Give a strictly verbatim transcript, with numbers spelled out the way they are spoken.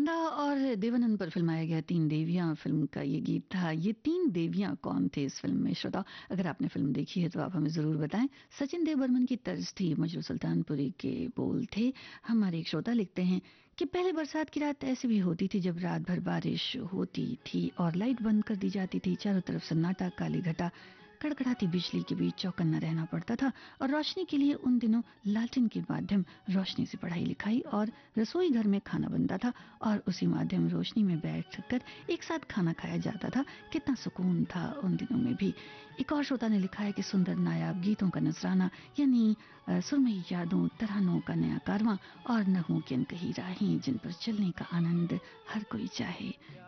नंदा और देवानंद पर फिल्माया गया तीन देवियां फिल्म का ये गीत था। ये तीन देवियां कौन थे इस फिल्म में? श्रोता, अगर आपने फिल्म देखी है तो आप हमें जरूर बताएं। सचिन देव बर्मन की तर्ज थी, मजरू सुल्तानपुरी के बोल थे। हमारे एक श्रोता लिखते हैं कि पहले बरसात की रात ऐसी भी होती थी जब रात भर बारिश होती थी और लाइट बंद कर दी जाती थी। चारों तरफ सन्नाटा, काली घटा, कड़कड़ाती बिजली के बीच चौकन्ना रहना पड़ता था और रोशनी के लिए उन दिनों लालटेन के माध्यम रोशनी से पढ़ाई लिखाई और रसोई घर में खाना बनता था और उसी माध्यम रोशनी में बैठकर एक साथ खाना खाया जाता था। कितना सुकून था उन दिनों में भी। एक और श्रोता ने लिखा है कि सुंदर नायाब गीतों का नजराना, यानी सुरमई यादों, तरानों का नया कारवां और नगमों की अनकही राहें जिन पर चलने का आनंद हर कोई चाहे।